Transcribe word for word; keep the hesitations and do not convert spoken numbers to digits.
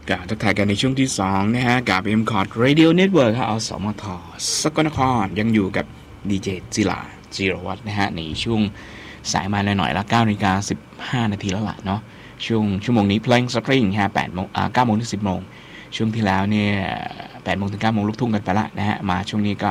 กาทักทายกันในช่วงที่สองนะฮะกับ เอ็ม คอร์ด Radio Network ครับอสมทสกลนครยังอยู่กับดีเจจิลาจิรวัฒน์นะฮะในช่วงสายมาหน่อยละเก้านาฬิกาสิบห้านาทีแล้วล่ะเนาะช่วงชั่วโมงนี้เพลงสตริงฮะแปดโมงอ่าเก้าโมงถึงสิบโมงช่วงที่แล้วเนี่ยแปดโมงถึงเก้าโมงลูกทุ่งกันไปละนะฮะมาช่วงนี้ก็